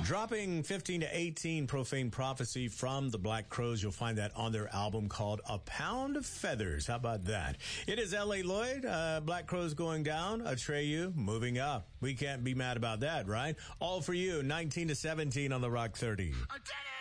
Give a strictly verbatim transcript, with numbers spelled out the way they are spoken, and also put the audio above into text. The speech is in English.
Dropping fifteen to eighteen, Profane Prophecy from the Black Crowes. You'll find that on their album called A Pound of Feathers. How about that? It is L A. Lloyd, uh, Black Crowes going down, Atreyu moving up. We can't be mad about that, right? All for you, nineteen to seventeen on the Rock thirty.